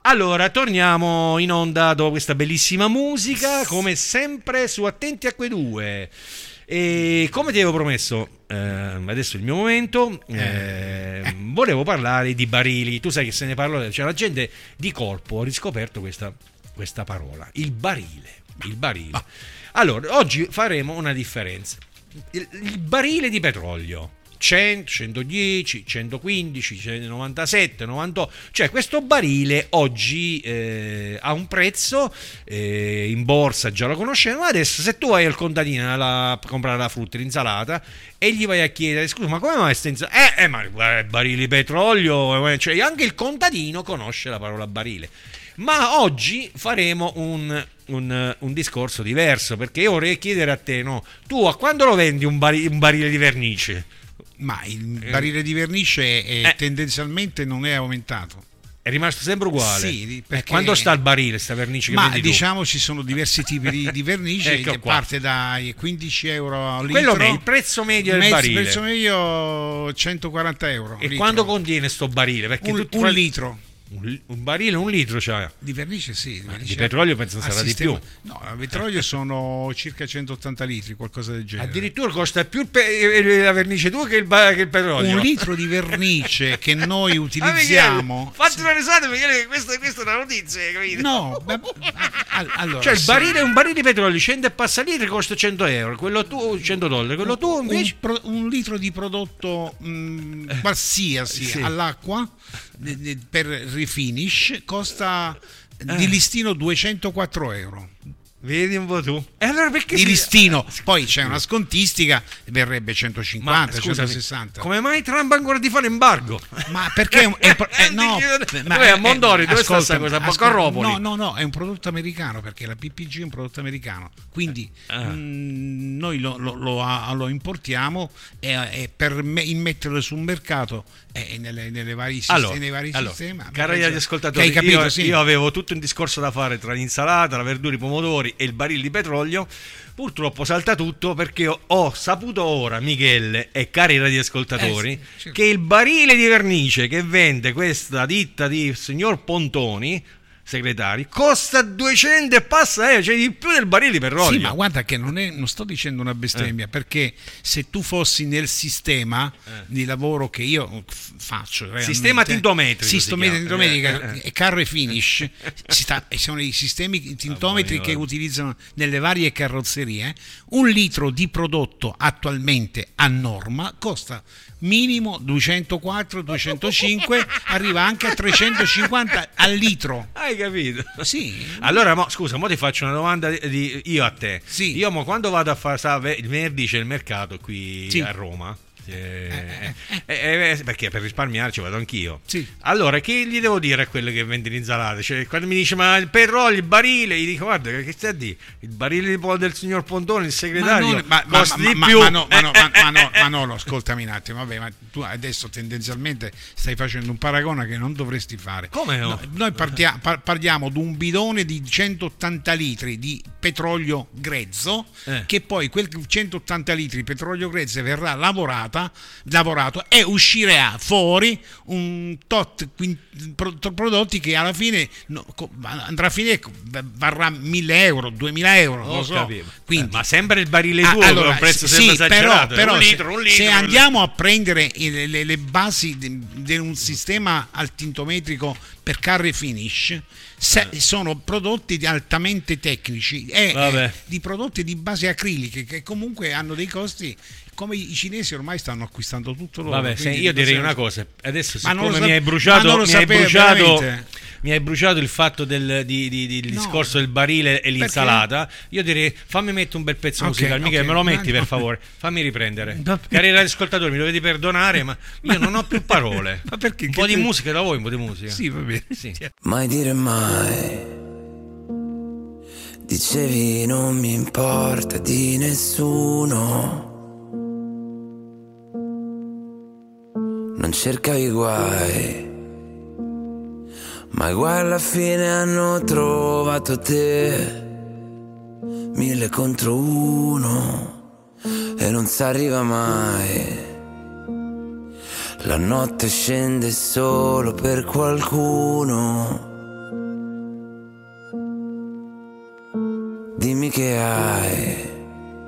Allora, torniamo in onda dopo questa bellissima musica, come sempre su Attenti a quei due. E come ti avevo promesso, adesso è il mio momento, volevo parlare di barili. Tu sai che se ne parla, cioè la gente di colpo ha riscoperto questa parola, il barile. Allora, oggi faremo una differenza. Il barile di petrolio 100, 110, 115, 197, 98, cioè questo barile oggi ha un prezzo, in borsa già lo conosciamo, ma adesso se tu vai al contadino a comprare la frutta, l'insalata, e gli vai a chiedere scusa ma come mai sta insalata? Ma barile di petrolio, cioè anche il contadino conosce la parola barile. Ma oggi faremo un discorso diverso, perché io vorrei chiedere a te, no, tu a quando lo vendi un barile di vernice? Ma il barile di vernice tendenzialmente non è aumentato. È rimasto sempre uguale. Sì, perché... Quando sta il barile, sta vernice che ma vendi tu? Diciamo ci sono diversi tipi di vernice, Ecco che qua. parte dai 15 euro al Quello litro. il prezzo medio del barile. Il prezzo medio 140 euro. E quando contiene sto barile? Perché un litro. Un barile, un litro c'ha. Di vernice sì. Di petrolio penso sarà di più. No, il petrolio sono circa 180 litri, qualcosa del genere. Addirittura costa più la vernice tua che il petrolio. Un litro di vernice che noi utilizziamo. Fatti una risata perché questa è una notizia, capito? No, allora, cioè il barile, un barile di petrolio 100 e passa litri costa 100 euro, quello tu $100, quello tu invece un litro di prodotto qualsiasi sì. all'acqua per refinish costa di listino 204 euro. Vedi un po' tu. E allora perché di listino? Poi c'è una scontistica, verrebbe 150, scusami, 160. Come mai Trump ancora ti fa l'embargo? Ma perché no, a Mondori dove sta questa cosa? A Corropoli? No, è un prodotto americano, perché la PPG è un prodotto americano, quindi noi lo importiamo e per immetterlo sul mercato nelle varie sistemi. Cari ascoltatori, io avevo tutto un discorso da fare tra l'insalata, la verdura, i pomodori e il barile di petrolio. Purtroppo salta tutto, perché ho saputo ora, Michele e cari radioascoltatori, sì. che il barile di vernice che vende questa ditta di signor Pontoni segretari costa 200 e passa, cioè di più del barile di petrolio. Sì, ma guarda che non sto dicendo una bestemmia, perché se tu fossi nel sistema di lavoro che io faccio, sistema tintometrica e carro e finish, sono i sistemi tintometri che utilizzano nelle varie carrozzerie, un litro di prodotto attualmente a norma costa minimo 204, 205, arriva anche a 350 al litro. Hai capito? Sì. Allora, scusa, mo ti faccio una domanda io a te. Sì. Io quando vado a fare il venerdì c'è il mercato qui sì. a Roma. Perché per risparmiarci vado anch'io. Sì. Allora, che gli devo dire a quello che vende l'insalata? Cioè, quando mi dice ma il petrolio, il barile, gli dico guarda che stai a dire? Il barile del signor Pontoni, il segretario, costa di più. Ma no, ascoltami un attimo. Vabbè, ma tu adesso tendenzialmente stai facendo un paragone che non dovresti fare. Come no? Noi parliamo di un bidone di 180 litri di petrolio grezzo, che poi quel 180 litri di petrolio grezzo verrà lavorato e uscirà fuori un tot prodotti che alla fine andrà a finire, varrà 1.000 euro, 2.000 euro, non lo so. Quindi, ma sempre il barile tuo, allora, un prezzo sempre esagerato, però un litro, se andiamo a prendere le basi di un sistema al tintometrico per carro e finish, sono prodotti altamente tecnici e di prodotti di base acriliche che comunque hanno dei costi. Come i cinesi ormai stanno acquistando tutto loro. Vabbè, io direi una cosa. Adesso, siccome mi hai bruciato il fatto del discorso del barile e l'insalata, io direi fammi mettere un bel pezzo musicale. Michele, me lo metti per favore? Fammi riprendere. Cari ascoltatori, mi dovete perdonare, ma io non ho più parole. Ma perché? Un po' di musica da voi, un po' di musica. Sì, va bene. Sì. Mai dire mai. Dicevi non mi importa di nessuno. Non cercavi guai, ma i guai alla fine hanno trovato te. 1000 contro 1 e non s'arriva mai. La notte scende solo per qualcuno. dimmi che hai.